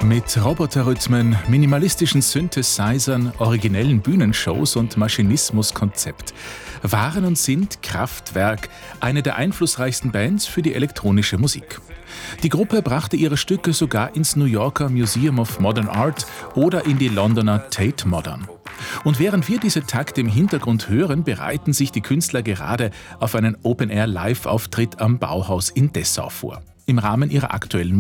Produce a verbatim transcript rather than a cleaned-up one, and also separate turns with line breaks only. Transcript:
Mit Roboterrhythmen, minimalistischen Synthesizern, originellen Bühnenshows und Maschinismuskonzept waren und sind Kraftwerk eine der einflussreichsten Bands für die elektronische Musik. Die Gruppe brachte ihre Stücke sogar ins New Yorker Museum of Modern Art oder in die Londoner Tate Modern. Und während wir diese Takte im Hintergrund hören, bereiten sich die Künstler gerade auf einen Open-Air-Live-Auftritt am Bauhaus in Dessau vor, im Rahmen ihrer aktuellen